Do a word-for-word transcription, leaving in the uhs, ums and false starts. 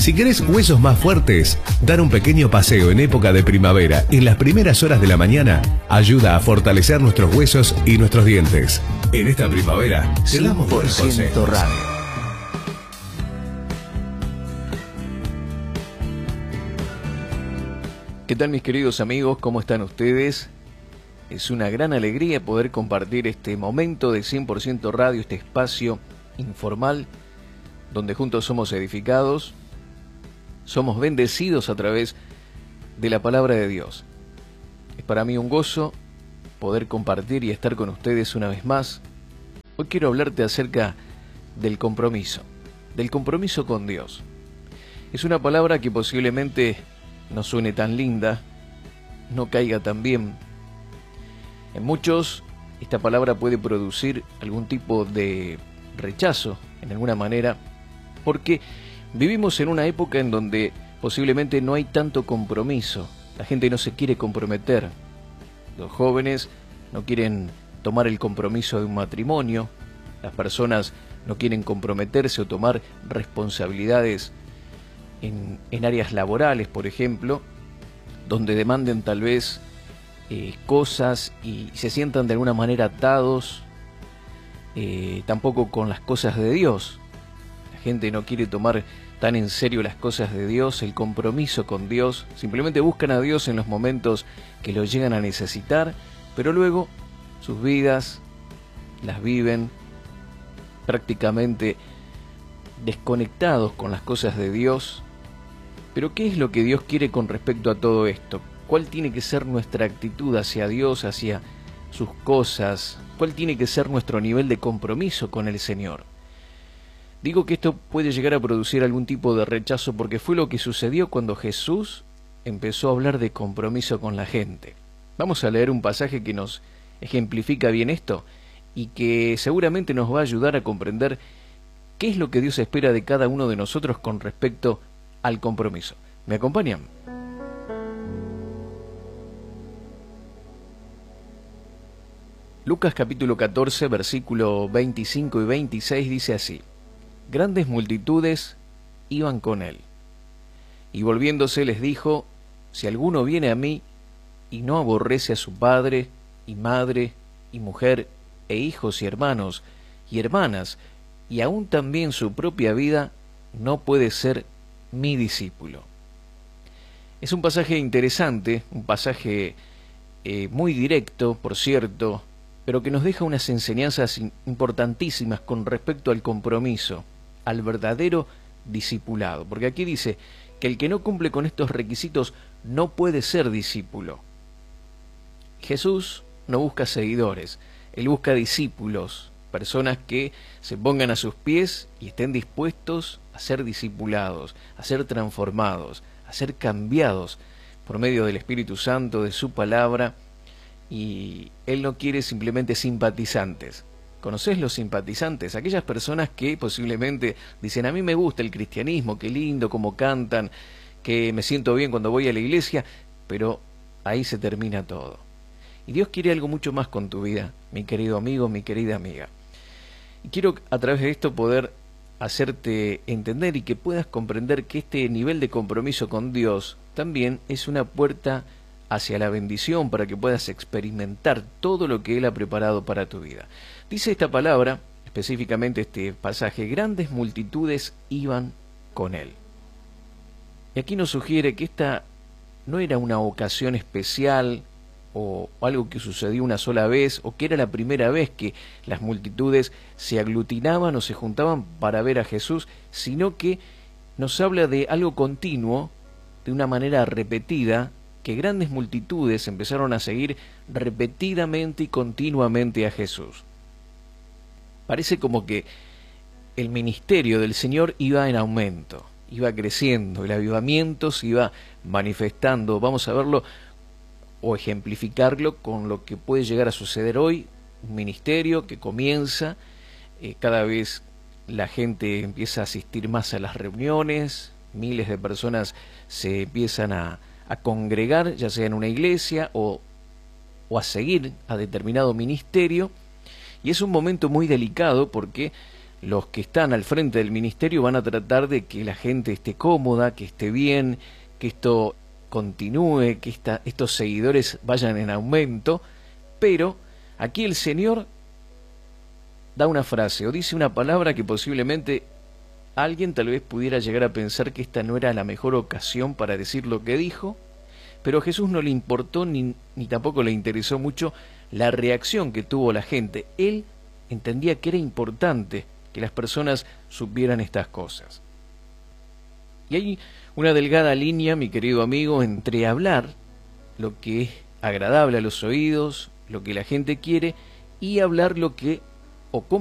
Si querés huesos más fuertes, dar un pequeño paseo en época de primavera en las primeras horas de la mañana ayuda a fortalecer nuestros huesos y nuestros dientes. En esta primavera, se damos buenos consejos. Radio. ¿Qué tal, mis queridos amigos? ¿Cómo están ustedes? Es una gran alegría poder compartir este momento de cien por ciento Radio, este espacio informal donde juntos somos edificados, somos bendecidos a través de la palabra de Dios. Es para mí un gozo poder compartir y estar con ustedes una vez más. Hoy quiero hablarte acerca del compromiso, del compromiso con Dios. Es una palabra que posiblemente no suene tan linda, no caiga tan bien. En muchos, esta palabra puede producir algún tipo de rechazo, en alguna manera, porque vivimos en una época en donde posiblemente no hay tanto compromiso. La gente no se quiere comprometer. Los jóvenes no quieren tomar el compromiso de un matrimonio. Las personas no quieren comprometerse o tomar responsabilidades en, en áreas laborales, por ejemplo, donde demanden tal vez eh, cosas y se sientan de alguna manera atados, eh, tampoco con las cosas de Dios. La gente no quiere tomar tan en serio las cosas de Dios, el compromiso con Dios. Simplemente buscan a Dios en los momentos que lo llegan a necesitar, pero luego sus vidas las viven prácticamente desconectados con las cosas de Dios. Pero ¿qué es lo que Dios quiere con respecto a todo esto? ¿Cuál tiene que ser nuestra actitud hacia Dios, hacia sus cosas? ¿Cuál tiene que ser nuestro nivel de compromiso con el Señor? Digo que esto puede llegar a producir algún tipo de rechazo porque fue lo que sucedió cuando Jesús empezó a hablar de compromiso con la gente. Vamos a leer un pasaje que nos ejemplifica bien esto y que seguramente nos va a ayudar a comprender qué es lo que Dios espera de cada uno de nosotros con respecto al compromiso. ¿Me acompañan? Lucas capítulo catorce, versículo veinticinco y veintiséis dice así: Grandes multitudes iban con él, y volviéndose les dijo: Si alguno viene a mí y no aborrece a su padre y madre y mujer e hijos y hermanos y hermanas y aún también su propia vida, no puede ser mi discípulo. Es un pasaje interesante, un pasaje eh, muy directo, por cierto, pero que nos deja unas enseñanzas importantísimas con respecto al compromiso, al verdadero discipulado. Porque aquí dice que el que no cumple con estos requisitos no puede ser discípulo. Jesús no busca seguidores, Él busca discípulos, personas que se pongan a sus pies y estén dispuestos a ser discipulados, a ser transformados, a ser cambiados por medio del Espíritu Santo, de su palabra. Y Él no quiere simplemente simpatizantes. ¿Conocés los simpatizantes? Aquellas personas que posiblemente dicen: a mí me gusta el cristianismo, qué lindo cómo cantan, que me siento bien cuando voy a la iglesia, pero ahí se termina todo. Y Dios quiere algo mucho más con tu vida, mi querido amigo, mi querida amiga. Y quiero a través de esto poder hacerte entender y que puedas comprender que este nivel de compromiso con Dios también es una puerta hacia la bendición, para que puedas experimentar todo lo que Él ha preparado para tu vida. Dice esta palabra, específicamente este pasaje: grandes multitudes iban con Él. Y aquí nos sugiere que esta no era una ocasión especial o algo que sucedió una sola vez, o que era la primera vez que las multitudes se aglutinaban o se juntaban para ver a Jesús, sino que nos habla de algo continuo, de una manera repetida, que grandes multitudes empezaron a seguir repetidamente y continuamente a Jesús. Parece como que el ministerio del Señor iba en aumento, iba creciendo, el avivamiento se iba manifestando. Vamos a verlo o ejemplificarlo con lo que puede llegar a suceder hoy, un ministerio que comienza, eh, cada vez la gente empieza a asistir más a las reuniones, miles de personas se empiezan a a congregar, ya sea en una iglesia o, o a seguir a determinado ministerio, y es un momento muy delicado porque los que están al frente del ministerio van a tratar de que la gente esté cómoda, que esté bien, que esto continúe, que esta, estos seguidores vayan en aumento, pero aquí el Señor da una frase o dice una palabra que posiblemente alguien tal vez pudiera llegar a pensar que esta no era la mejor ocasión para decir lo que dijo, pero a Jesús no le importó ni, ni tampoco le interesó mucho la reacción que tuvo la gente. Él entendía que era importante que las personas supieran estas cosas. Y hay una delgada línea, mi querido amigo, entre hablar lo que es agradable a los oídos, lo que la gente quiere, y hablar lo que o